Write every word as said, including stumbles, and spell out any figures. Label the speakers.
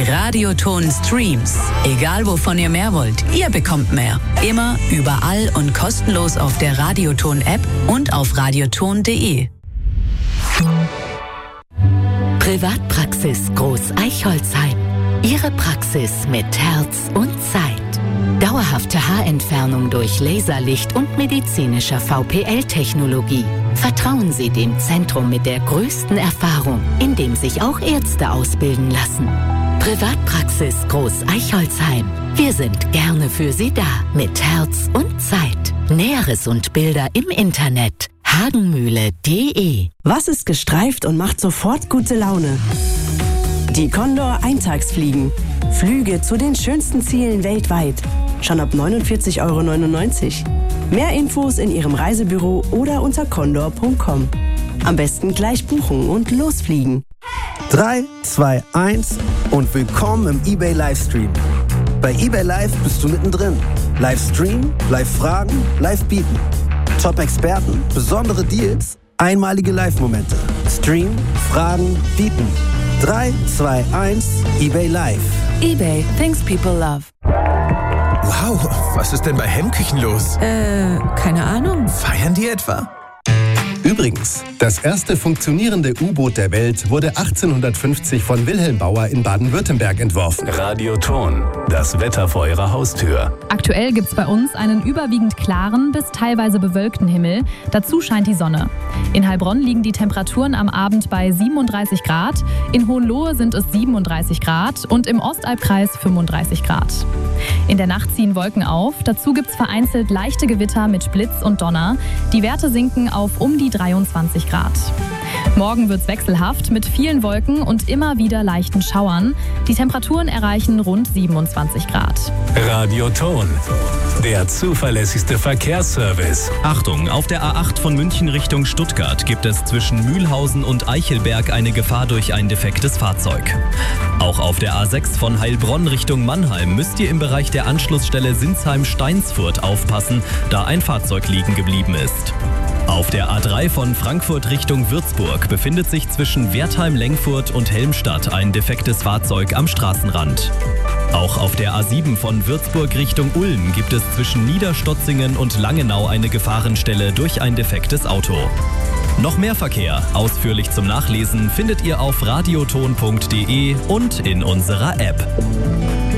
Speaker 1: Radioton Streams. Egal wovon ihr mehr wollt, ihr bekommt mehr. Immer, überall und kostenlos auf der Radioton-App und auf radioton punkt de.
Speaker 2: Privatpraxis Groß Eichholzheim. Ihre Praxis mit Herz und Zeit. Dauerhafte Haarentfernung durch Laserlicht und medizinischer V P L-Technologie. Vertrauen Sie dem Zentrum mit der größten Erfahrung, in dem sich auch Ärzte ausbilden lassen. Privatpraxis Groß Eichholzheim. Wir sind gerne für Sie da, mit Herz und Zeit. Näheres und Bilder im Internet hagenmühle punkt de.
Speaker 3: Was ist gestreift und macht sofort gute Laune? Die Condor Eintagsfliegen. Flüge zu den schönsten Zielen weltweit. Schon ab neunundvierzig Euro neunundneunzig. Mehr Infos in Ihrem Reisebüro oder unter condor punkt com. Am besten gleich buchen und losfliegen.
Speaker 4: drei, zwei, eins und willkommen im eBay Livestream. Bei eBay Live bist du mittendrin. Livestream, Live-Fragen, Live-Bieten. Top-Experten, besondere Deals, einmalige Live-Momente. Stream, Fragen, Bieten. drei, zwei, eins, eBay Live.
Speaker 1: eBay, things people love.
Speaker 5: Wow, was ist denn bei Hemmküchen los?
Speaker 1: Äh, keine Ahnung.
Speaker 5: Feiern die etwa?
Speaker 6: Übrigens, das erste funktionierende U-Boot der Welt wurde achtzehnhundertfünfzig von Wilhelm Bauer in Baden-Württemberg entworfen.
Speaker 7: Radioton, das Wetter vor Ihrer Haustür.
Speaker 8: Aktuell gibt es bei uns einen überwiegend klaren bis teilweise bewölkten Himmel. Dazu scheint die Sonne. In Heilbronn liegen die Temperaturen am Abend bei siebenunddreißig Grad, in Hohenlohe sind es siebenunddreißig Grad und im Ostalbkreis fünfunddreißig Grad. In der Nacht ziehen Wolken auf, dazu gibt es vereinzelt leichte Gewitter mit Blitz und Donner. Die Werte sinken auf um die dreiundzwanzig Grad. Morgen wird es wechselhaft mit vielen Wolken und immer wieder leichten Schauern. Die Temperaturen erreichen rund siebenundzwanzig Grad.
Speaker 7: Radioton, der zuverlässigste Verkehrsservice.
Speaker 9: Achtung, auf der A acht von München Richtung Stuttgart gibt es zwischen Mühlhausen und Eichelberg eine Gefahr durch ein defektes Fahrzeug. Auch auf der A sechs von Heilbronn Richtung Mannheim müsst ihr im Bereich der Anschlussstelle Sinsheim-Steinsfurt aufpassen, da ein Fahrzeug liegen geblieben ist. Auf der A drei von Frankfurt Richtung Würzburg befindet sich zwischen Wertheim-Lengfurt und Helmstadt ein defektes Fahrzeug am Straßenrand. Auch auf der A sieben von Würzburg Richtung Ulm gibt es zwischen Niederstotzingen und Langenau eine Gefahrenstelle durch ein defektes Auto. Noch mehr Verkehr, ausführlich zum Nachlesen, findet ihr auf radioton punkt de und in unserer App.